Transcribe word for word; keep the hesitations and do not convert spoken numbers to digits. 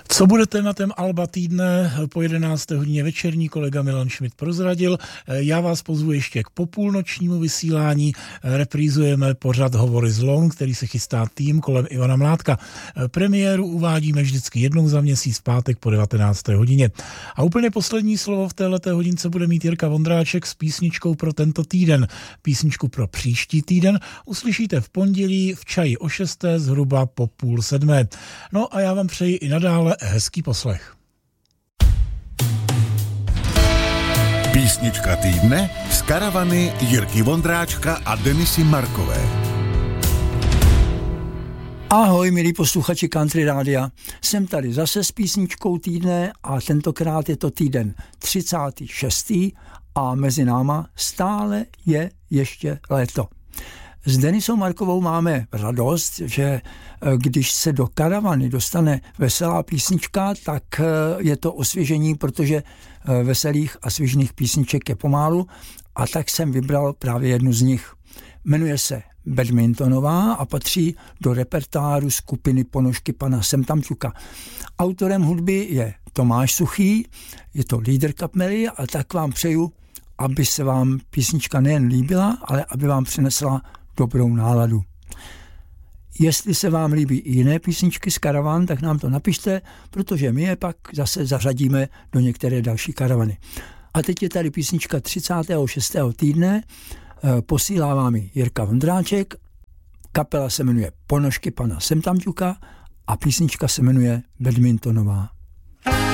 Co bude tématem Alba týdne po jedenácté hodině večerní, kolega Milan Šmit prozradil. Já vás pozvu ještě k popůlnočnímu vysílání. Reprízujeme pořad Hovory z Loun, který se chystá tým kolem Ivana Mládka. Premiéru uvádíme vždycky jednou za měsíc v pátek po devatenácté hodině. A úplně poslední slovo v téhleté hodince bude mít Jirka Vondráček s písničkou pro tento týden. Písničku pro příští týden uslyšíte v pondělí v čaji o šesté zhruba po půl sedmé. No a já vám přeji i nadále hezký poslech. Písnička týdne z karavany Jirky Vondráčka a Denisy Markové. Ahoj, milí posluchači Country Rádia. Jsem tady zase s písničkou týdne a tentokrát je to týden třicátý šestý a mezi náma stále je ještě léto. S Denisou Markovou máme radost, že když se do karavany dostane veselá písnička, tak je to osvěžení, protože veselých a svižných písniček je pomálu, a tak jsem vybral právě jednu z nich. Jmenuje se Badmintonová a patří do repertoáru skupiny Ponožky pana Semtamčuka. Autorem hudby je Tomáš Suchý, je to lídr kapely, a tak vám přeju, aby se vám písnička nejen líbila, ale aby vám přinesla dobrou náladu. Jestli se vám líbí i jiné písničky z karavan, tak nám to napište, protože my je pak zase zařadíme do některé další karavany. A teď je tady písnička třicátého šestého týdne, posílá vám ji Jirka Vondráček, kapela se jmenuje Ponožky pana Semtamčuka a písnička se jmenuje Badmintonová.